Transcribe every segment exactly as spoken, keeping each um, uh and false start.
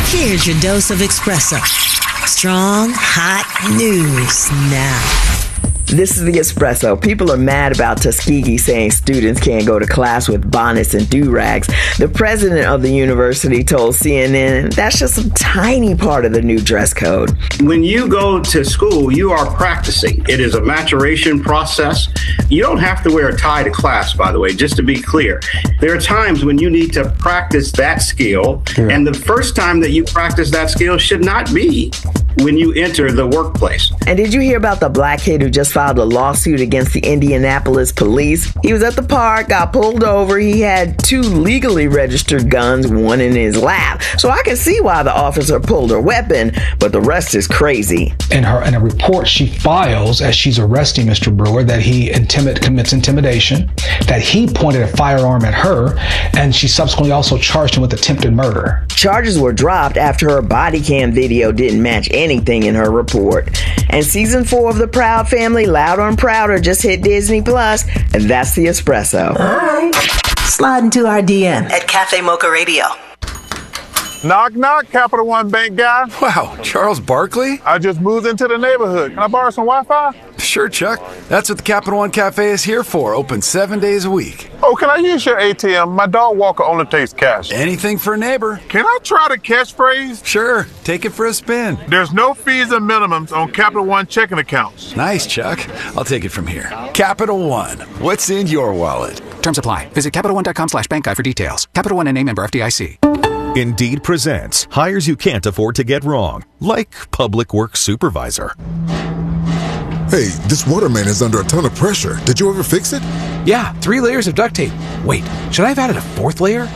Here's your dose of espresso. Strong, hot news now. This is the Espresso. People are mad about Tuskegee saying students can't go to class with bonnets and do-rags. The president of the university told C N N that's just a tiny part of the new dress code. When you go to school, you are practicing. It is a maturation process. You don't have to wear a tie to class, by the way, just to be clear. There are times when you need to practice that skill, yeah. and the first time that you practice that skill should not be when you enter the workplace. And did you hear about the black kid who just filed a lawsuit against the Indianapolis police? He was at the park, got pulled over. He had two legally registered guns, one in his lap. So I can see why the officer pulled her weapon, but the rest is crazy. In her in a report she files as she's arresting Mister Brewer that he intimid commits intimidation, that he pointed a firearm at her, and she subsequently also charged him with attempted murder. Charges were dropped after her body cam video didn't match anything in her report. And season four of The Proud Family, Louder and Prouder, just hit Disney Plus, and that's the Espresso. All right. Slide into our D M at Cafe Mocha Radio. Knock, knock, Capital One Bank guy. Wow, Charles Barkley? I just moved into the neighborhood. Can I borrow some Wi-Fi? Sure, Chuck. That's what the Capital One Cafe is here for. Open seven days a week. Oh, can I use your A T M? My dog walker only takes cash. Anything for a neighbor. Can I try the catchphrase? Sure. Take it for a spin. There's no fees and minimums on Capital One checking accounts. Nice, Chuck. I'll take it from here. Capital One. What's in your wallet? Terms apply. Visit CapitalOne.com slash bank guide for details. Capital One N A member F D I C. Indeed presents hires you can't afford to get wrong, like public works supervisor. Hey, this waterman is under a ton of pressure. Did you ever fix it? Yeah, three layers of duct tape. Wait, should I have added a fourth layer?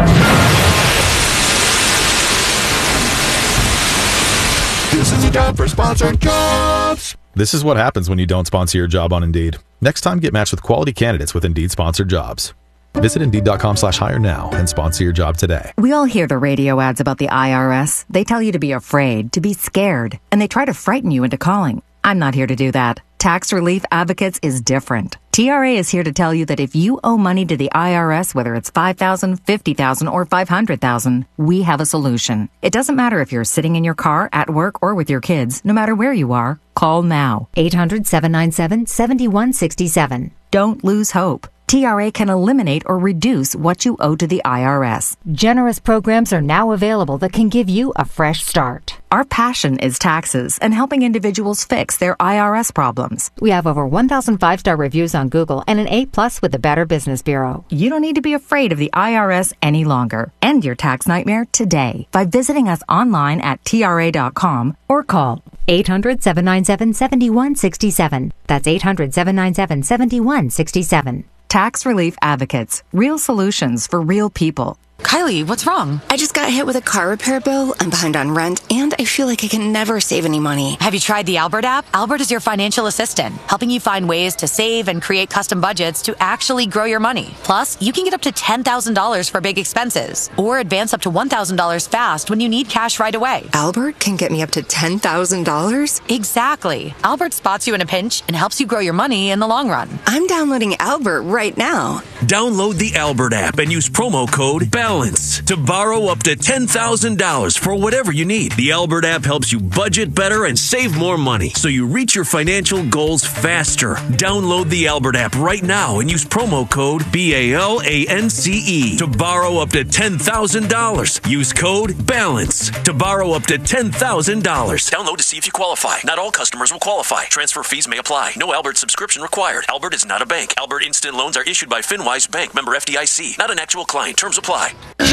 This is a job for sponsored jobs. This is what happens when you don't sponsor your job on Indeed. Next time, get matched with quality candidates with Indeed sponsored jobs. Visit Indeed.com slash hire now and sponsor your job today. We all hear the radio ads about the I R S. They tell you to be afraid, to be scared, and they try to frighten you into calling. I'm not here to do that. Tax Relief Advocates is different. T R A is here to tell you that if you owe money to the I R S, whether it's five thousand dollars, fifty thousand dollars, or five hundred thousand dollars, we have a solution. It doesn't matter if you're sitting in your car, at work, or with your kids. No matter where you are, call now. eight hundred, seven nine seven, seven one six seven. Don't lose hope. T R A can eliminate or reduce what you owe to the I R S. Generous programs are now available that can give you a fresh start. Our passion is taxes and helping individuals fix their I R S problems. We have over one thousand five-star reviews on Google and an A plus with the Better Business Bureau. You don't need to be afraid of the I R S any longer. End your tax nightmare today by visiting us online at T R A dot com or call eight hundred, seven nine seven, seven one six seven. That's eight hundred, seven nine seven, seven one six seven. Tax Relief Advocates. Real solutions for real people. Kylie, what's wrong? I just got hit with a car repair bill. I'm behind on rent, and I feel like I can never save any money. Have you tried the Albert app? Albert is your financial assistant, helping you find ways to save and create custom budgets to actually grow your money. Plus, you can get up to ten thousand dollars for big expenses, or advance up to one thousand dollars fast when you need cash right away. Albert can get me up to ten thousand dollars? Exactly. Albert spots you in a pinch and helps you grow your money in the long run. I'm downloading Albert right now. Download the Albert app and use promo code BALANCE to borrow up to ten thousand dollars for whatever you need. The Albert app helps you budget better and save more money so you reach your financial goals faster. Download the Albert app right now and use promo code B A L A N C E to borrow up to ten thousand dollars. Use code BALANCE to borrow up to ten thousand dollars. Download to see if you qualify. Not all customers will qualify. Transfer fees may apply. No Albert subscription required. Albert is not a bank. Albert Instant Loans are issued by FinWise Bank, member F D I C. Not an actual client. Terms apply.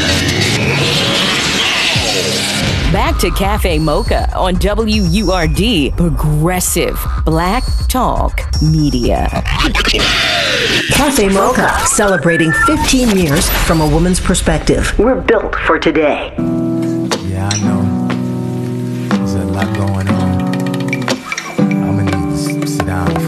Back to Cafe Mocha on W U R D, Progressive Black Talk Media. Cafe Mocha, celebrating fifteen years from a woman's perspective. We're built for today. Yeah, I know. There's a lot going on. I'm gonna need to sit down.